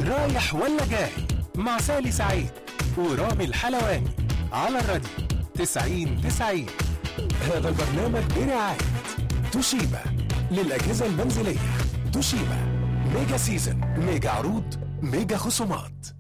رايح ولا جاي مع سالي سعيد ورامي الحلواني على الراديو 90-90. هذا البرنامج برعاية توشيبا للأجهزة المنزلية. توشيبا ميجا سيزن، ميجا عروض، ميجا خصومات.